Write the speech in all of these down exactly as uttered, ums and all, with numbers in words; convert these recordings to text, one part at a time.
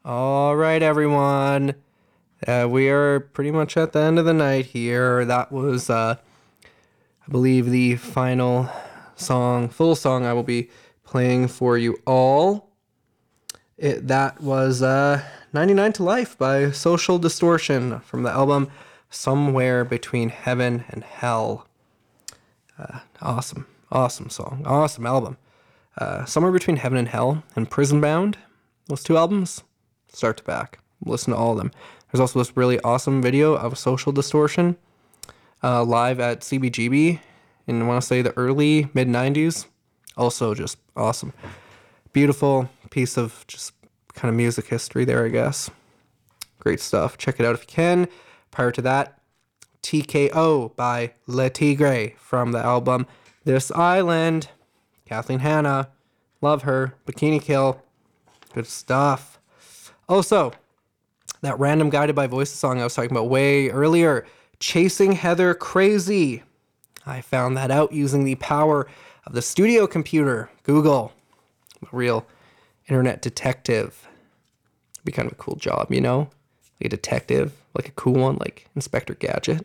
All right, everyone. Uh, we are pretty much at the end of the night here. That was, uh, I believe, the final song, full song I will be playing for you all. It, that was uh, ninety-nine to Life by Social Distortion from the album Somewhere Between Heaven and Hell. Uh, awesome, awesome song, awesome album. Uh, Somewhere Between Heaven and Hell and Prison Bound, those two albums, start to back. Listen to all of them. There's also this really awesome video of Social Distortion uh, live at C B G B in, I want to say, the early, mid nineties. Also just awesome. Beautiful piece of just kind of music history there, I guess. Great stuff. Check it out if you can. Prior to that, T K O by Le Tigre from the album This Island. Kathleen Hanna. Love her. Bikini Kill. Good stuff. Also, that random Guided by Voices song I was talking about way earlier, Chasing Heather Crazy. I found that out using the power of the studio computer, Google. A real internet detective. It'd be kind of a cool job, you know? Like a detective, like a cool one, like Inspector Gadget.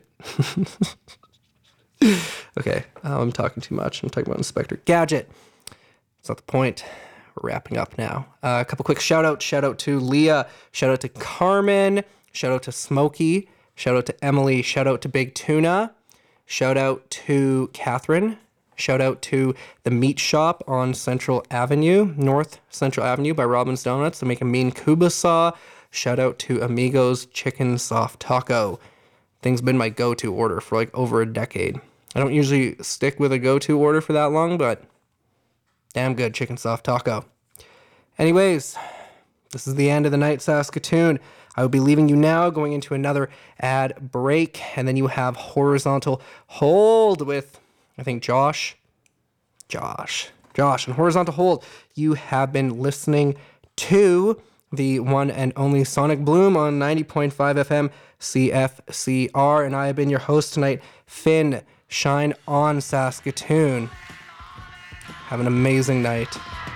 Okay, oh, I'm talking too much. I'm talking about Inspector Gadget. That's not the point. We're wrapping up now. Uh, a couple quick shout outs. Shout out to Leah. Shout out to Carmen. Shout out to Smokey. Shout out to Emily. Shout out to Big Tuna. Shout out to Catherine. Shout out to the Meat Shop on Central Avenue, North Central Avenue by Robin's Donuts. They make a mean Cuba saw. Shout out to Amigos Chicken Soft Taco. Thing's been my go-to order for like over a decade. I don't usually stick with a go-to order for that long, but damn good chicken soft taco. Anyways, this is the end of the night, Saskatoon. I will be leaving you now, going into another ad break, and then you have Horizontal Hold with, I think, Josh. Josh. Josh. And Horizontal Hold, you have been listening to the one and only Sonic Bloom on ninety point five F M C F C R, and I have been your host tonight, Finn. Shine on, Saskatoon. Have an amazing night.